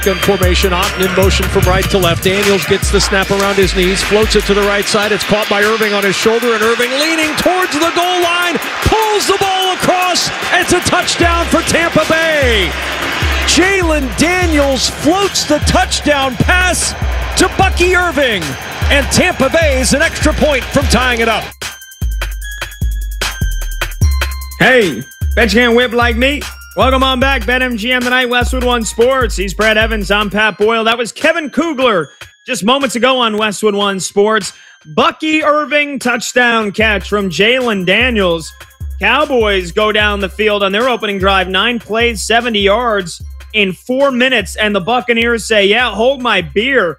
Gun formation, Otten in motion from right to left. Daniels gets the snap around his knees, floats it to the right side. It's caught by Irving on his shoulder, and Irving leaning towards the goal line, pulls the ball across. It's a touchdown for Tampa Bay. Jalen Daniels floats the touchdown pass to Bucky Irving, and Tampa Bay is an extra point from tying it up. Hey, bet you can't whip like me. Welcome on back, BetMGM tonight, Westwood One Sports. He's Brad Evans, I'm Pat Boyle. That was Kevin Kugler just moments ago on Westwood One Sports. Bucky Irving touchdown catch from Jalen Daniels. Cowboys go down the field on their opening drive, 9 plays, 70 yards in 4 minutes, and the Buccaneers say, yeah, hold my beer.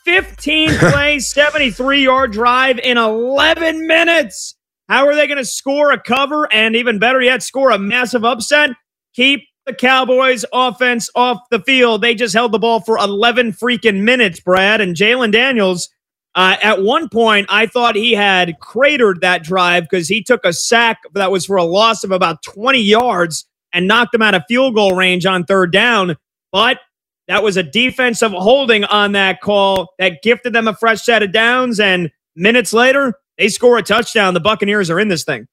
15 plays, 73-yard drive in 11 minutes. How are they going to score a cover and, even better yet, score a massive upset? Keep the Cowboys offense off the field. They just held the ball for 11 freaking minutes, Brad. And Jalen Daniels, at one point, I thought he had cratered that drive because he took a sack that was for a loss of about 20 yards and knocked him out of field goal range on third down. But that was a defensive holding on that call that gifted them a fresh set of downs. And minutes later, they score a touchdown. The Buccaneers are in this thing.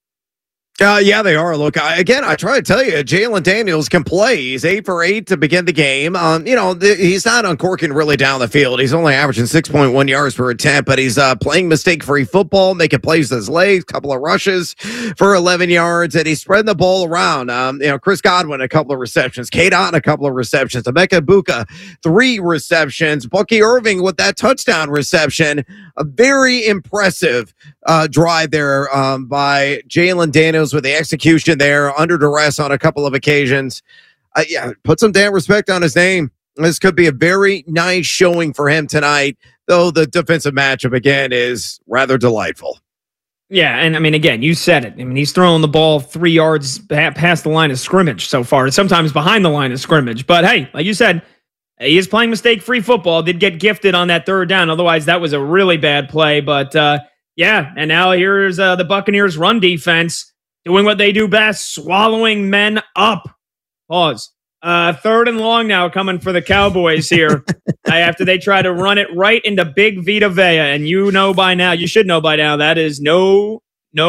Yeah, they are. Look, I try to tell you, Jalen Daniels can play. He's 8 for 8 to begin the game. He's not uncorking really down the field. He's only averaging 6.1 yards per attempt, but he's playing mistake-free football, making plays with his legs, couple of rushes for 11 yards, and he's spreading the ball around. Chris Godwin, a couple of receptions. Kate Otten, a couple of receptions. Emeka Buka, 3 receptions. Bucky Irving with that touchdown reception. A very impressive drive there by Jalen Daniels with the execution there, under duress on a couple of occasions. Put some damn respect on his name. This could be a very nice showing for him tonight, though the defensive matchup, again, is rather delightful. Yeah, and I mean, again, you said it. I mean, he's throwing the ball 3 yards past the line of scrimmage so far, sometimes behind the line of scrimmage. But hey, like you said, he is playing mistake-free football. Did get gifted on that third down. Otherwise, that was a really bad play. But yeah, and now here's the Buccaneers' run defense doing what they do best, swallowing men up. Pause. 3rd and long now coming for the Cowboys here after they try to run it right into Big Vita Vea. And you should know by now, that is no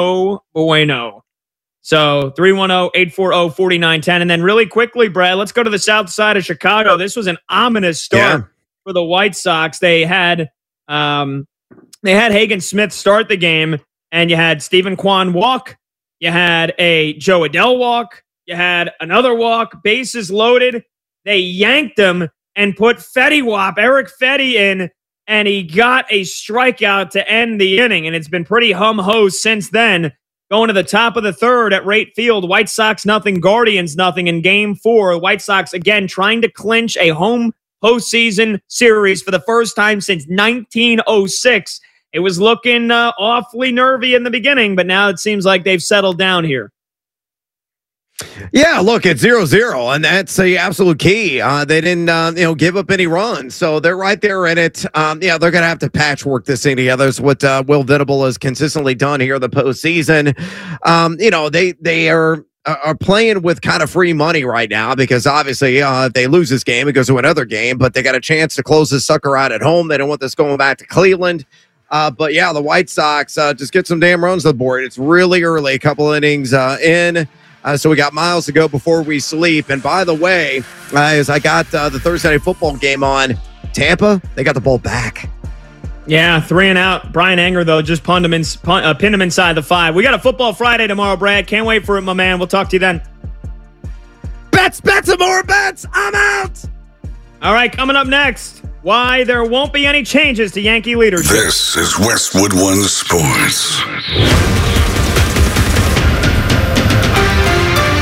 bueno. So 310-840-4910. And then really quickly, Brad, let's go to the south side of Chicago. This was an ominous start for the White Sox. They had Hagen Smith start the game, and you had Stephen Kwan walk. You had a Joe Adell walk. You had another walk. Bases loaded. They yanked him and put Eric Fetty in, and he got a strikeout to end the inning. And it's been pretty hum-ho since then. Going to the top of the third at Rate Field. White Sox nothing, Guardians nothing in Game 4. White Sox, again, trying to clinch a home postseason series for the first time since 1906. It was looking awfully nervy in the beginning, but now it seems like they've settled down here. Yeah, look, it's 0-0, and that's the absolute key. They didn't, give up any runs, so they're right there in it. They're going to have to patchwork this thing together. It's what Will Venable has consistently done here in the postseason. They are playing with kind of free money right now because obviously if they lose this game, it goes to another game, but they got a chance to close this sucker out at home. They don't want this going back to Cleveland. But yeah, the White Sox just get some damn runs on the board. It's really early, a couple innings in. So we got miles to go before we sleep. And by the way, as I got the Thursday Night Football game on, Tampa, they got the ball back. Yeah, 3 and out. Brian Anger, though, just pinned him inside the 5. We got a Football Friday tomorrow, Brad. Can't wait for it, my man. We'll talk to you then. Bets and more bets. I'm out. All right, coming up next, why there won't be any changes to Yankee leadership. This is Westwood One Sports.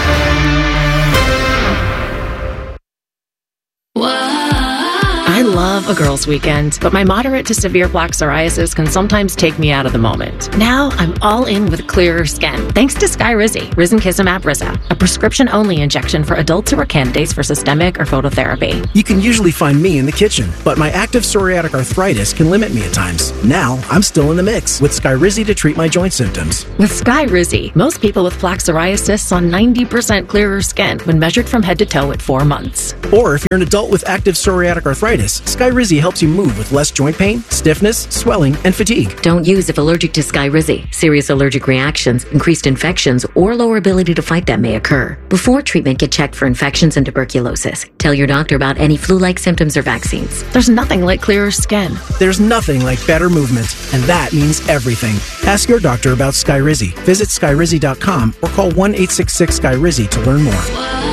I love love a girls' weekend, but my moderate to severe plaque psoriasis can sometimes take me out of the moment. Now I'm all in with clearer skin, thanks to Skyrizi, risankizumab Riza, a prescription-only injection for adults who are candidates for systemic or phototherapy. You can usually find me in the kitchen, but my active psoriatic arthritis can limit me at times. Now I'm still in the mix with Skyrizi to treat my joint symptoms. With Skyrizi, most people with plaque psoriasis saw 90% clearer skin when measured from head to toe at 4 months. Or if you're an adult with active psoriatic arthritis, Skyrizi helps you move with less joint pain, stiffness, swelling, and fatigue. Don't use if allergic to Skyrizi. Serious allergic reactions, increased infections, or lower ability to fight them may occur. Before treatment, get checked for infections and tuberculosis. Tell your doctor about any flu-like symptoms or vaccines. There's nothing like clearer skin. There's nothing like better movement, and that means everything. Ask your doctor about Skyrizi. Visit Skyrizi.com or call 1-866-SKYRIZI to learn more.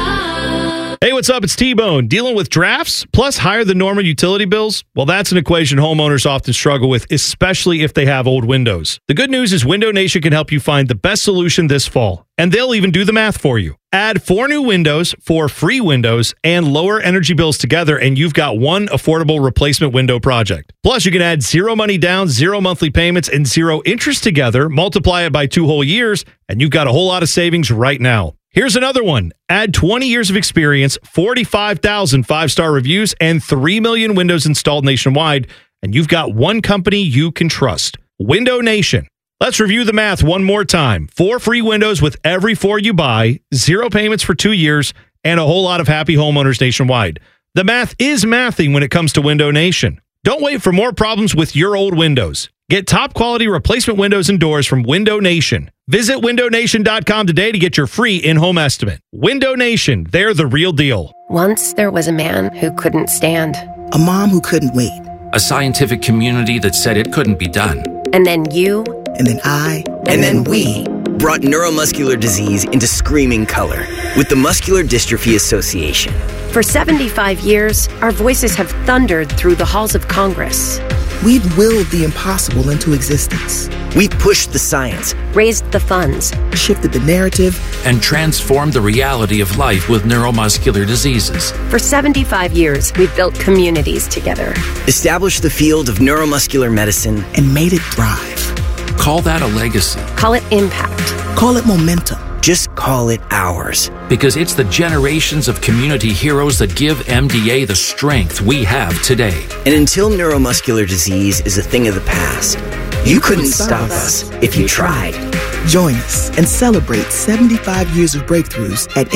Hey, what's up? It's T-Bone. Dealing with drafts plus higher than normal utility bills? Well, that's an equation homeowners often struggle with, especially if they have old windows. The good news is Window Nation can help you find the best solution this fall, and they'll even do the math for you. Add 4 new windows, 4 free windows, and lower energy bills together, and you've got one affordable replacement window project. Plus, you can add 0 money down, 0 monthly payments, and 0 interest together, multiply it by 2 whole years, and you've got a whole lot of savings right now. Here's another one. Add 20 years of experience, 45,000 5-star reviews, and 3 million windows installed nationwide, and you've got one company you can trust. Window Nation. Let's review the math one more time. 4 free windows with every 4 you buy, 0 payments for 2 years, and a whole lot of happy homeowners nationwide. The math is mathing when it comes to Window Nation. Don't wait for more problems with your old windows. Get top quality replacement windows and doors from Window Nation. Visit windownation.com today to get your free in-home estimate. Window Nation, they're the real deal. Once there was a man who couldn't stand. A mom who couldn't wait. A scientific community that said it couldn't be done. And then you. And then I. And then we brought neuromuscular disease into screaming color with the Muscular Dystrophy Association. For 75 years, our voices have thundered through the halls of Congress. We've willed the impossible into existence. We've pushed the science, raised the funds, shifted the narrative, and transformed the reality of life with neuromuscular diseases. For 75 years, we've built communities together, established the field of neuromuscular medicine, and made it thrive. Call that a legacy. Call it impact. Call it momentum. Just call it ours. Because it's the generations of community heroes that give MDA the strength we have today. And until neuromuscular disease is a thing of the past, you couldn't stop us if you tried. Join us and celebrate 75 years of breakthroughs at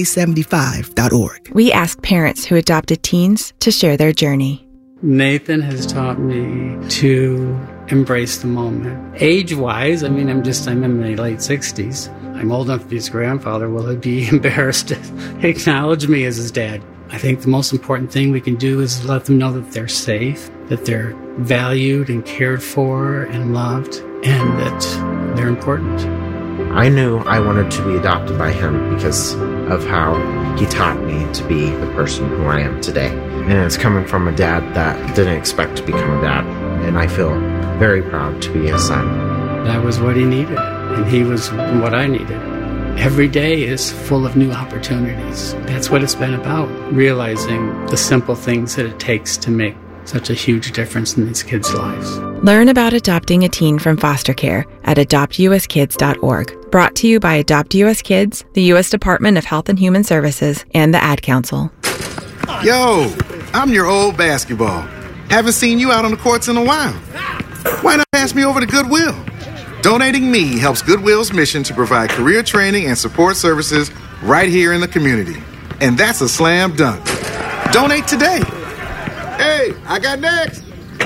MDA75.org. We ask parents who adopted teens to share their journey. Nathan has taught me to embrace the moment. Age-wise, I'm in my late 60s. I'm old enough to be his grandfather. Will he be embarrassed to acknowledge me as his dad? I think the most important thing we can do is let them know that they're safe, that they're valued and cared for and loved, and that they're important. I knew I wanted to be adopted by him because of how he taught me to be the person who I am today. And it's coming from a dad that didn't expect to become a dad. And I feel very proud to be his son. That was what he needed, and he was what I needed. Every day is full of new opportunities. That's what it's been about, realizing the simple things that it takes to make such a huge difference in these kids' lives. Learn about adopting a teen from foster care at adoptuskids.org. Brought to you by Adopt US Kids, the U.S. Department of Health and Human Services, and the Ad Council. Yo, I'm your old basketball. Haven't seen you out on the courts in a while. Why not pass me over to Goodwill? Donating me helps Goodwill's mission to provide career training and support services right here in the community. And that's a slam dunk. Donate today. Hey, I got next.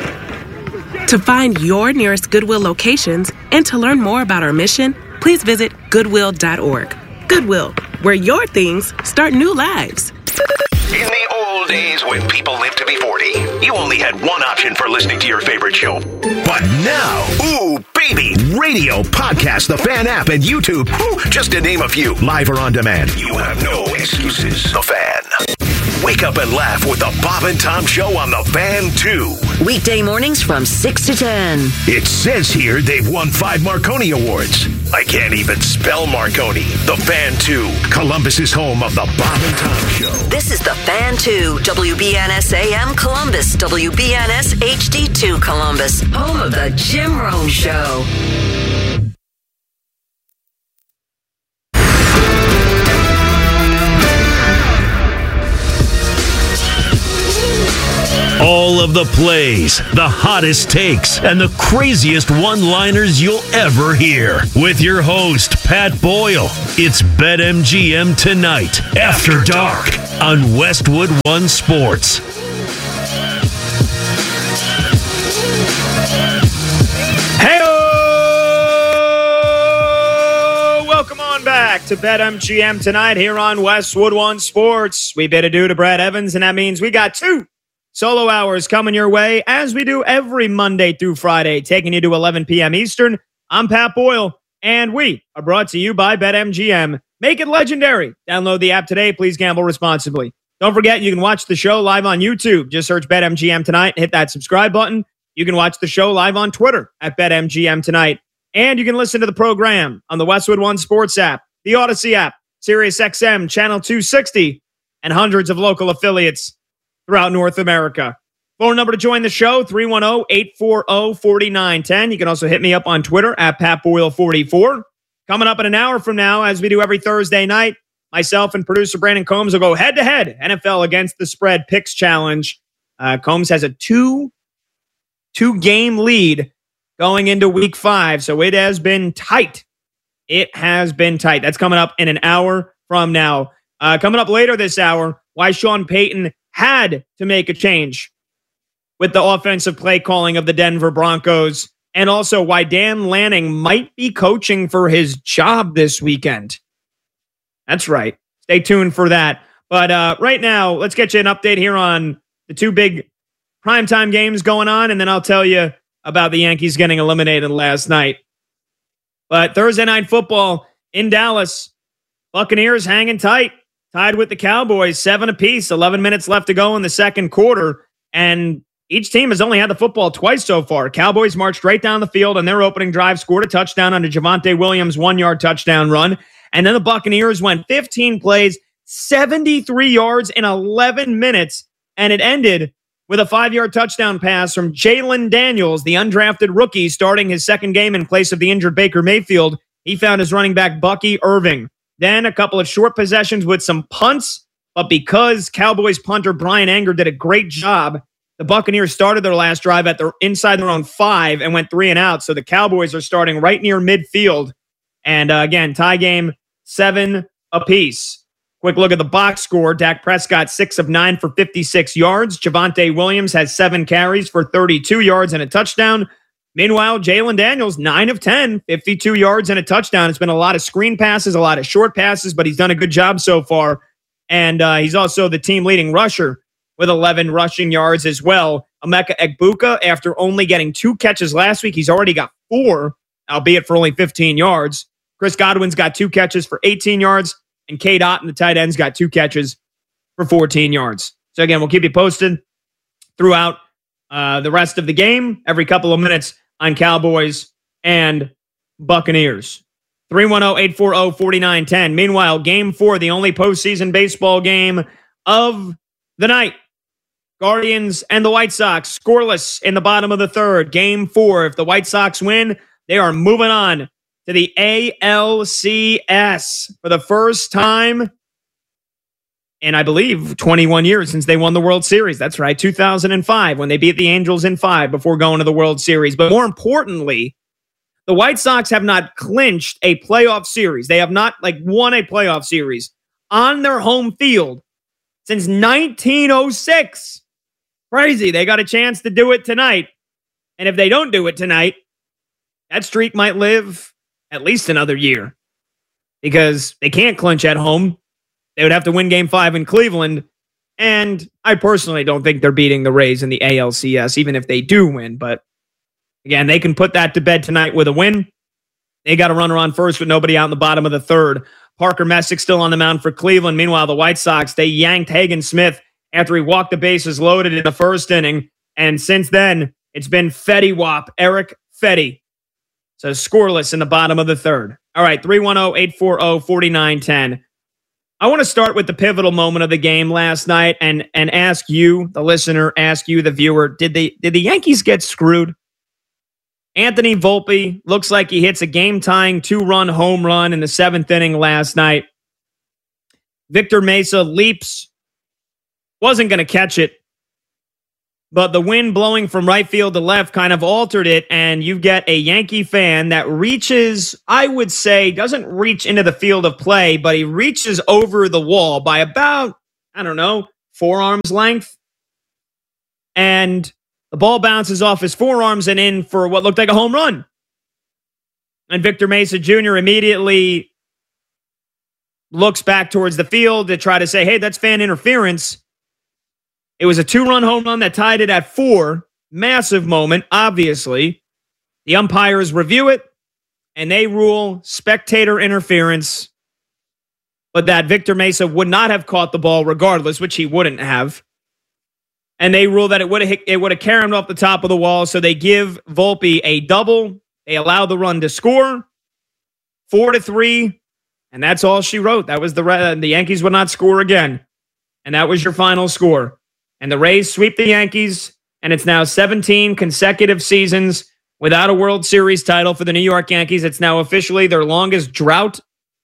To find your nearest Goodwill locations and to learn more about our mission, please visit Goodwill.org. Goodwill, where your things start new lives. In the old days when people lived to be 40, you only had one option for listening to your favorite show. But now, ooh, baby, radio, podcast, the Fan app, and YouTube, ooh, just to name a few, live or on demand. You have no excuses. The Fan. Wake up and laugh with the Bob and Tom Show on the Fan 2. Weekday mornings from 6 to 10. It says here they've won 5 Marconi Awards. I can't even spell Marconi. The Fan 2, Columbus's home of the Bob and Tom Show. This is the Fan 2, WBNS AM Columbus, WBNS HD2 Columbus, home of the Jim Rome Show. All of the plays, the hottest takes, and the craziest one-liners you'll ever hear. With your host, Pat Boyle. It's BetMGM Tonight, After Dark, on Westwood One Sports. Hey-o! Welcome on back to BetMGM Tonight here on Westwood One Sports. We bid adieu to Brad Evans, and that means we got 2 solo hours coming your way, as we do every Monday through Friday, taking you to 11 p.m. Eastern. I'm Pat Boyle, and we are brought to you by BetMGM. Make it legendary. Download the app today. Please gamble responsibly. Don't forget, you can watch the show live on YouTube. Just search BetMGM Tonight and hit that subscribe button. You can watch the show live on Twitter at BetMGM Tonight. And you can listen to the program on the Westwood One Sports app, the Odyssey app, SiriusXM, Channel 260, and hundreds of local affiliates throughout North America. Phone number to join the show, 310-840-4910. You can also hit me up on Twitter at PatBoyle44. Coming up in an hour from now, as we do every Thursday night, myself and producer Brandon Combs will go head-to-head NFL Against the Spread Picks Challenge. Combs has a two-game lead going into Week 5, so it has been tight. It has been tight. That's coming up in an hour from now. Coming up later this hour, why Sean Payton had to make a change with the offensive play calling of the Denver Broncos, and also why Dan Lanning might be coaching for his job this weekend. That's right. Stay tuned for that. But right now, let's get you an update here on the 2 big primetime games going on, and then I'll tell you about the Yankees getting eliminated last night. But Thursday Night Football in Dallas, Buccaneers hanging tight. Tied with the Cowboys, 7 apiece, 11 minutes left to go in the second quarter. And each team has only had the football twice so far. Cowboys marched right down the field on their opening drive, scored a touchdown on a Javonte Williams 1-yard touchdown run. And then the Buccaneers went 15 plays, 73 yards in 11 minutes. And it ended with a 5-yard touchdown pass from Jalen Daniels, the undrafted rookie, starting his second game in place of the injured Baker Mayfield. He found his running back, Bucky Irving. Then a couple of short possessions with some punts, but because Cowboys punter Brian Anger did a great job, the Buccaneers started their last drive at their inside their own 5 and went 3 and out. So the Cowboys are starting right near midfield. And again, tie game, 7 apiece. Quick look at the box score. Dak Prescott, 6 of 9 for 56 yards. Javonte Williams has 7 carries for 32 yards and a touchdown. Meanwhile, Jalen Daniels, 9 of 10, 52 yards and a touchdown. It's been a lot of screen passes, a lot of short passes, but he's done a good job so far. And he's also the team-leading rusher with 11 rushing yards as well. Emeka Egbuka, after only getting 2 catches last week, he's already got 4, albeit for only 15 yards. Chris Godwin's got 2 catches for 18 yards, and Cade Otton, the tight end's got 2 catches for 14 yards. So again, we'll keep you posted throughout the rest of the game, every couple of minutes, on Cowboys and Buccaneers. 310-840-4910. Meanwhile, Game 4, the only postseason baseball game of the night. Guardians and the White Sox scoreless in the bottom of the third. Game 4. If the White Sox win, they are moving on to the ALCS for the first time in, I believe, 21 years since they won the World Series. That's right, 2005, when they beat the Angels in 5 before going to the World Series. But more importantly, the White Sox have not clinched a playoff series. They have not won a playoff series on their home field since 1906. Crazy. They got a chance to do it tonight. And if they don't do it tonight, that streak might live at least another year, because they can't clinch at home. They would have to win Game 5 in Cleveland. And I personally don't think they're beating the Rays in the ALCS, even if they do win. But again, they can put that to bed tonight with a win. They got a runner on first with nobody out in the bottom of the third. Parker Messick still on the mound for Cleveland. Meanwhile, the White Sox, they yanked Hagen Smith after he walked the bases loaded in the first inning. And since then, it's been Fetty Wap, Eric Fetty. So scoreless in the bottom of the third. All right, 310-840-4910. I want to start with the pivotal moment of the game last night and ask you, the listener, ask you, the viewer, did the Yankees get screwed? Anthony Volpe looks like he hits a game-tying 2-run home run in the 7th inning last night. Victor Mesa leaps, wasn't going to catch it, but the wind blowing from right field to left kind of altered it, and you get a Yankee fan that reaches, I would say, doesn't reach into the field of play, but he reaches over the wall by about, 4 arms length. And the ball bounces off his forearms and in for what looked like a home run. And Victor Mesa Jr. immediately looks back towards the field to try to say, hey, that's fan interference. It was a 2-run home run that tied it at 4. Massive moment, obviously. The umpires review it, and they rule spectator interference, but that Victor Mesa would not have caught the ball regardless, which he wouldn't have. And they rule that it would have carried him off the top of the wall, so they give Volpe a double. They allow the run to score, 4-3, and that's all she wrote. That was the Yankees would not score again, and that was your final score. And the Rays sweep the Yankees, and it's now 17 consecutive seasons without a World Series title for the New York Yankees. It's now officially their longest drought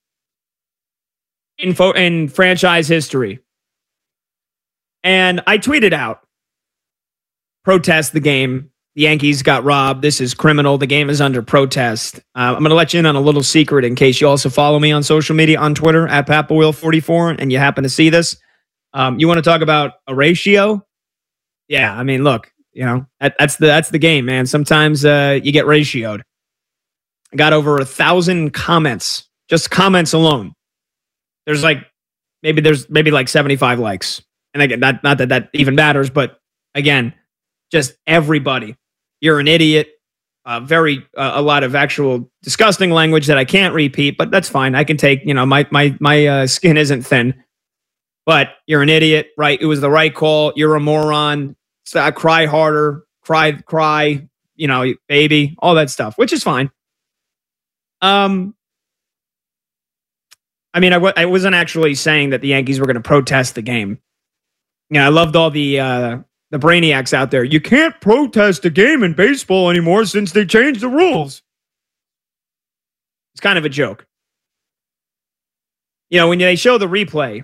in franchise history. And I tweeted out, protest the game. The Yankees got robbed. This is criminal. The game is under protest. I'm going to let you in on a little secret in case you also follow me on social media on Twitter at PatBoyle44 and you happen to see this. You want to talk about a ratio? Yeah, I mean, look, that's the game, man. Sometimes you get ratioed. I got over 1,000 comments, just comments alone. There's maybe like 75 likes, and again, not that even matters, but again, just everybody. You're an idiot. A lot of actual disgusting language that I can't repeat, but that's fine. I can take. My skin isn't thin. But you're an idiot, right? It was the right call. You're a moron. Cry harder. Cry, baby. All that stuff, which is fine. I wasn't actually saying that the Yankees were going to protest the game. I loved all the brainiacs out there. You can't protest a game in baseball anymore since they changed the rules. It's kind of a joke. When they show the replay,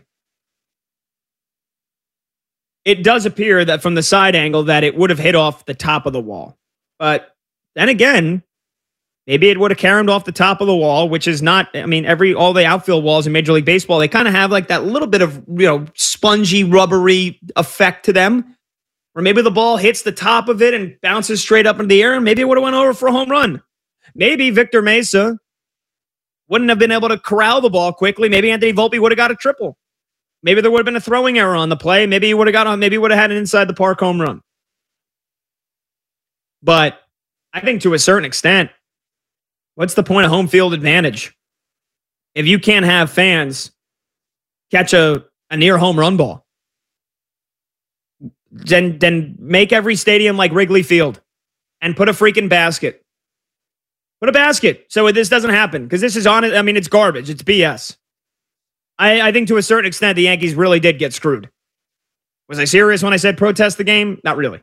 it does appear that from the side angle that it would have hit off the top of the wall. But then again, maybe it would have caromed off the top of the wall, which is not, all the outfield walls in Major League Baseball, they kind of have like that little bit of, spongy, rubbery effect to them. Or maybe the ball hits the top of it and bounces straight up into the air, and maybe it would have went over for a home run. Maybe Victor Mesa wouldn't have been able to corral the ball quickly. Maybe Anthony Volpe would have got a triple. Maybe there would have been a throwing error on the play. Maybe he would have had an inside the park home run. But I think to a certain extent, what's the point of home field advantage if you can't have fans catch a near home run ball? Then make every stadium like Wrigley Field and put a freaking basket. Put a basket so this doesn't happen, because this is it's garbage. It's BS. I think to a certain extent, the Yankees really did get screwed. Was I serious when I said protest the game? Not really.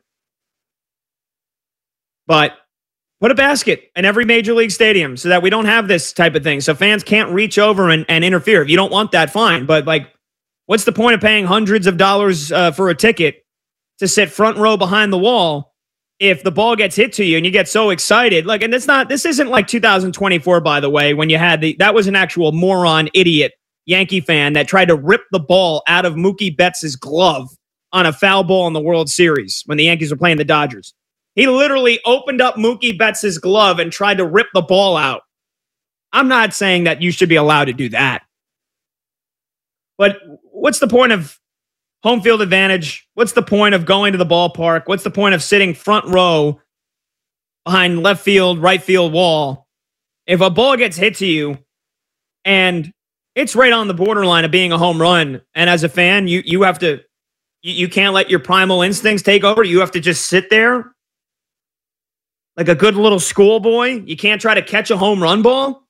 But put a basket in every major league stadium so that we don't have this type of thing. So fans can't reach over and interfere. If you don't want that, fine. But what's the point of paying hundreds of dollars for a ticket to sit front row behind the wall if the ball gets hit to you and you get so excited? And this isn't like 2024, by the way, when you had that was an actual moron, idiot Yankee fan that tried to rip the ball out of Mookie Betts' glove on a foul ball in the World Series when the Yankees were playing the Dodgers. He literally opened up Mookie Betts' glove and tried to rip the ball out. I'm not saying that you should be allowed to do that. But what's the point of home field advantage? What's the point of going to the ballpark? What's the point of sitting front row behind left field, right field wall if a ball gets hit to you and it's right on the borderline of being a home run, and as a fan, you have to You can't let your primal instincts take over. You have to just sit there like a good little schoolboy. You can't try to catch a home run ball.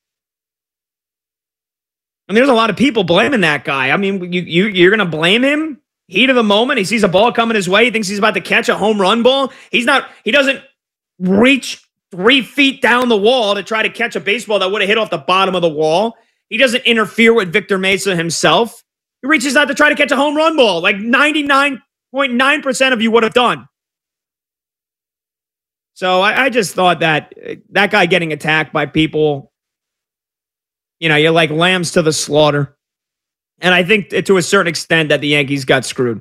And there's a lot of people blaming that guy. I mean, you're going to blame him? Heat of the moment. He sees a ball coming his way. He thinks he's about to catch a home run ball. He doesn't reach 3 feet down the wall to try to catch a baseball that would have hit off the bottom of the wall. He doesn't interfere with Victor Mesa himself. He reaches out to try to catch a home run ball, like 99.9% of you would have done. So I just thought that guy getting attacked by people, you're like lambs to the slaughter. And I think to a certain extent that the Yankees got screwed.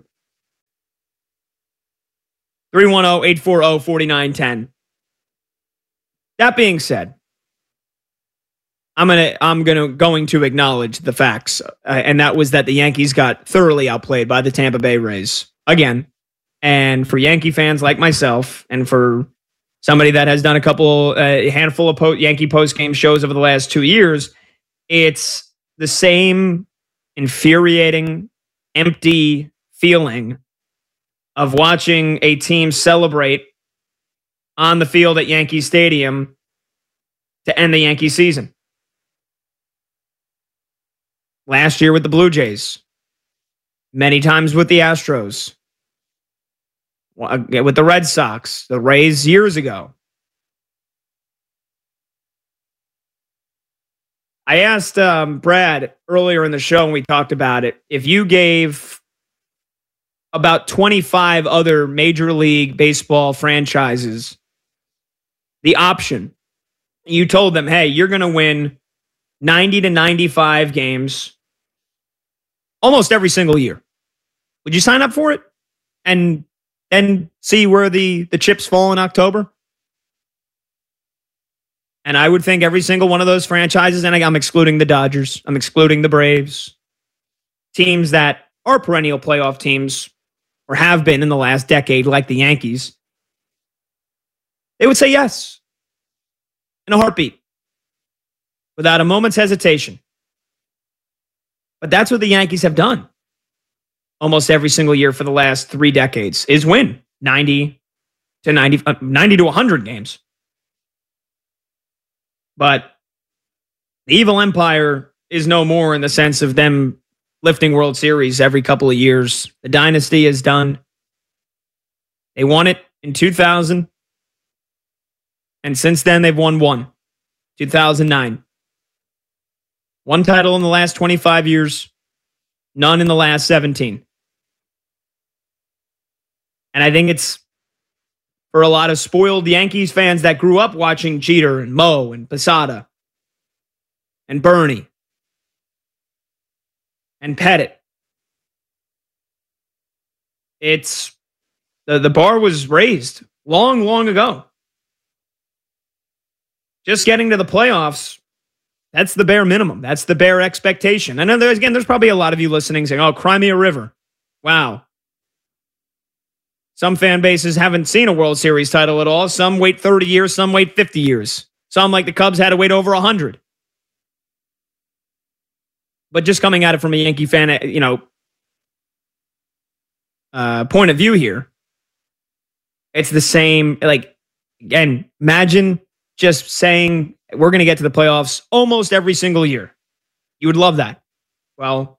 310-840-4910. That being said, I'm going to acknowledge the facts, and that was that the Yankees got thoroughly outplayed by the Tampa Bay Rays again. And for Yankee fans like myself, and for somebody that has done a handful of Yankee post-game shows over the last 2 years, it's the same infuriating, empty feeling of watching a team celebrate on the field at Yankee Stadium to end the Yankee season. Last year with the Blue Jays, many times with the Astros, with the Red Sox, the Rays years ago. I asked Brad earlier in the show when we talked about it, if you gave about 25 other Major League Baseball franchises the option, you told them, hey, you're going to win 90 to 95 games almost every single year. Would you sign up for it and then see where the chips fall in October? And I would think every single one of those franchises, and I'm excluding the Dodgers, I'm excluding the Braves, teams that are perennial playoff teams or have been in the last decade, like the Yankees, they would say yes in a heartbeat, without a moment's hesitation. But that's what the Yankees have done almost every single year for the last 3 decades, is win 90 to 100 games. But the evil empire is no more in the sense of them lifting World Series every couple of years. The dynasty is done. They won it in 2000. And since then, they've won one. 2009. One title in the last 25 years. None in the last 17. And I think it's for a lot of spoiled Yankees fans that grew up watching Jeter and Mo and Posada and Bernie and Pettit. It's the bar was raised long, long ago. Just getting to the playoffs, that's the bare minimum. That's the bare expectation. I know there's probably a lot of you listening saying, oh, cry me a river. Wow. Some fan bases haven't seen a World Series title at all. Some wait 30 years, some wait 50 years. Some, like the Cubs, had to wait over 100. But just coming at it from a Yankee fan, point of view here, it's the same. Like, again, imagine just saying we're going to get to the playoffs almost every single year. You would love that. Well,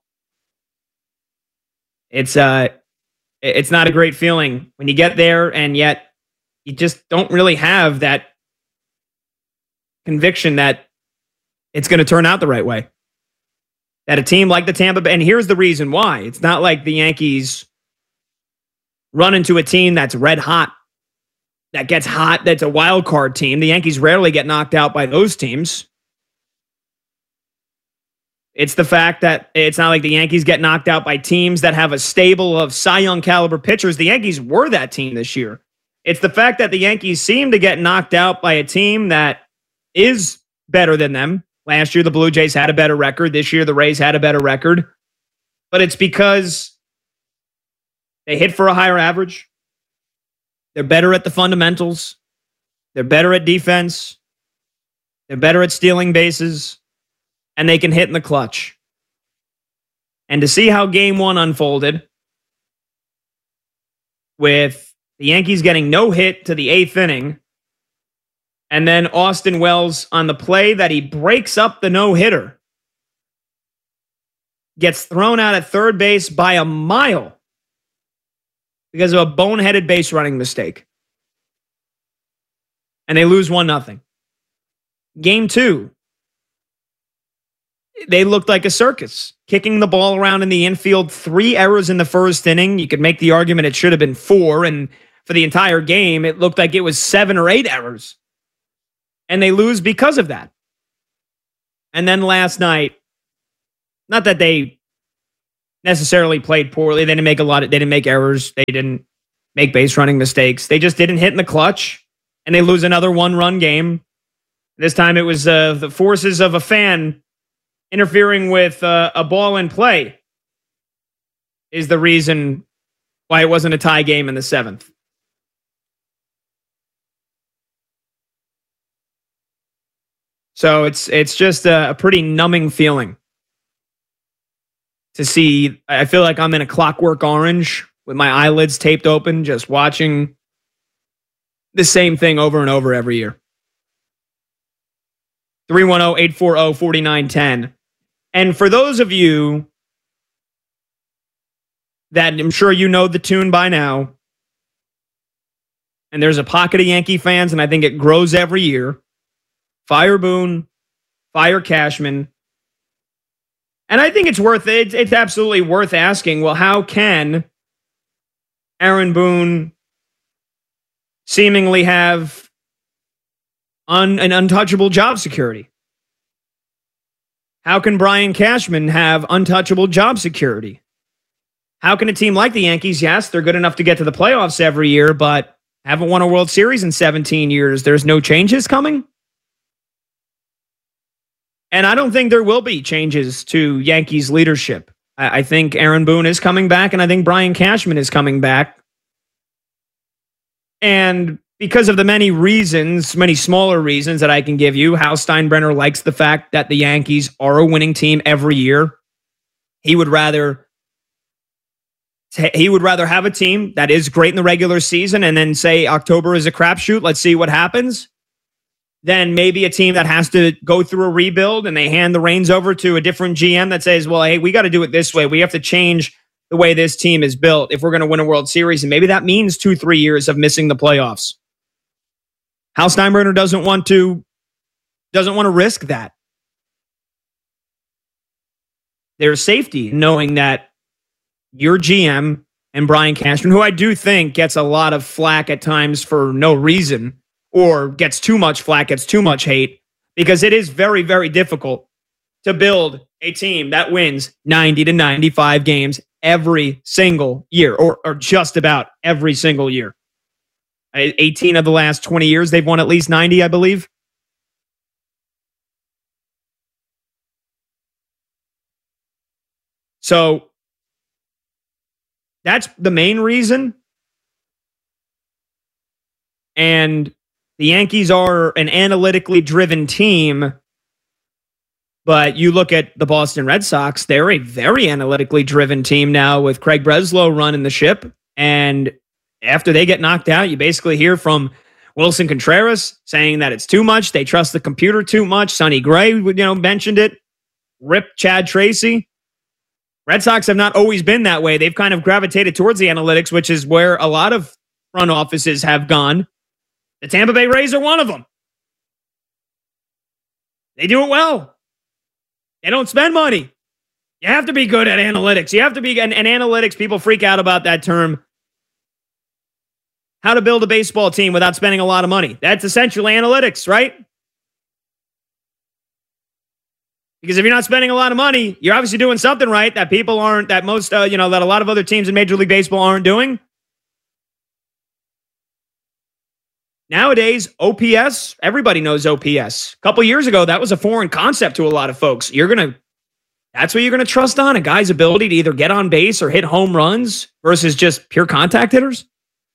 it's not a great feeling when you get there, and yet you just don't really have that conviction that it's going to turn out the right way. That a team like the Tampa Bay, and here's the reason why. It's not like the Yankees run into a team that's red hot, that gets hot, that's a wild card team. The Yankees rarely get knocked out by those teams. It's the fact that it's not like the Yankees get knocked out by teams that have a stable of Cy Young caliber pitchers. The Yankees were that team this year. It's the fact that the Yankees seem to get knocked out by a team that is better than them. Last year, the Blue Jays had a better record. This year, the Rays had a better record. But it's because they hit for a higher average. They're better at the fundamentals. They're better at defense. They're better at stealing bases. And they can hit in the clutch. And to see how game one unfolded, with the Yankees getting no hit to the 8th inning. And then Austin Wells on the play that he breaks up the no-hitter gets thrown out at third base by a mile because of a boneheaded base running mistake. And they lose 1-0. Game 2, they looked like a circus, kicking the ball around in the infield. 3 errors in the first inning. You could make the argument it should have been 4, and for the entire game, it looked like it was 7 or 8 errors. And they lose because of that. And then last night, not that they necessarily played poorly. They didn't make errors. They didn't make base running mistakes. They just didn't hit in the clutch, and they lose another 1-run game. This time it was the forces of a fan interfering with a ball in play is the reason why it wasn't a tie game in the 7th. So it's just a pretty numbing feeling to see. I feel like I'm in a Clockwork Orange with my eyelids taped open, just watching the same thing over and over every year. 310-840-4910. And for those of you that I'm sure you know the tune by now, and there's a pocket of Yankee fans, and I think it grows every year. Fire Boone, fire Cashman. And I think it's absolutely worth asking, well, how can Aaron Boone seemingly have an untouchable job security? How can Brian Cashman have untouchable job security? How can a team like the Yankees, yes, they're good enough to get to the playoffs every year, but haven't won a World Series in 17 years. There's no changes coming? And I don't think there will be changes to Yankees leadership. I think Aaron Boone is coming back, and I think Brian Cashman is coming back. And because of the many reasons, many smaller reasons that I can give you, Hal Steinbrenner likes the fact that the Yankees are a winning team every year. He would rather have a team that is great in the regular season and then say October is a crapshoot, let's see what happens, than maybe a team that has to go through a rebuild and they hand the reins over to a different GM that says, well, hey, we got to do it this way. We have to change the way this team is built if we're going to win a World Series. And maybe that means 2-3 years of missing the playoffs. Hal Steinbrenner doesn't want to risk that. There's safety knowing that your GM and Brian Cashman, who I do think gets a lot of flack at times for no reason, or gets too much flack, gets too much hate, because it is very, very difficult to build a team that wins 90 to 95 games every single year, or just about every single year. 18 of the last 20 years, they've won at least 90, I believe. So that's the main reason. And the Yankees are an analytically driven team, but you look at the Boston Red Sox, they're a very analytically driven team now with Craig Breslow running the ship. And after they get knocked out, you basically hear from Wilson Contreras saying that it's too much. They trust the computer too much. Sonny Gray, mentioned it. Rip Chad Tracy. Red Sox have not always been that way. They've kind of gravitated towards the analytics, which is where a lot of front offices have gone. The Tampa Bay Rays are one of them. They do it well. They don't spend money. You have to be good at analytics. You have to be, and analytics, people freak out about that term. How to build a baseball team without spending a lot of money. That's essentially analytics, right? Because if you're not spending a lot of money, you're obviously doing something right that people aren't, that most, that a lot of other teams in Major League Baseball aren't doing. Nowadays, OPS, everybody knows OPS. A couple years ago, that was a foreign concept to a lot of folks. That's what you're going to trust on, a guy's ability to either get on base or hit home runs versus just pure contact hitters.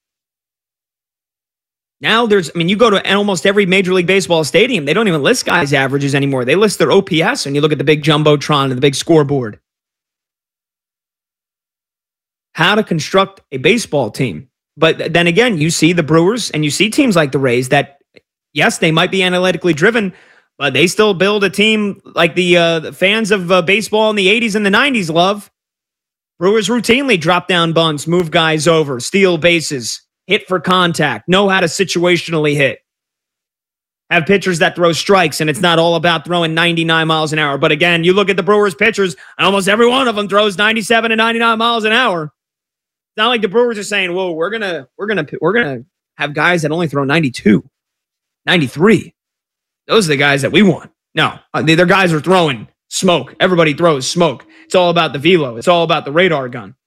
Now you go to almost every Major League Baseball stadium, they don't even list guys' averages anymore. They list their OPS, and you look at the big Jumbotron and the big scoreboard. How to construct a baseball team. But then again, you see the Brewers and you see teams like the Rays that, yes, they might be analytically driven, but they still build a team like the fans of baseball in the 80s and the 90s love. Brewers routinely drop down bunts, move guys over, steal bases, hit for contact, know how to situationally hit. Have pitchers that throw strikes, and it's not all about throwing 99 miles an hour. But again, you look at the Brewers pitchers, and almost every one of them throws 97 and 99 miles an hour. It's not like the Brewers are saying, "Whoa, we're gonna have guys that only throw 92, 93. Those are the guys that we want." No, their guys are throwing smoke. Everybody throws smoke. It's all about the velo. It's all about the radar gun.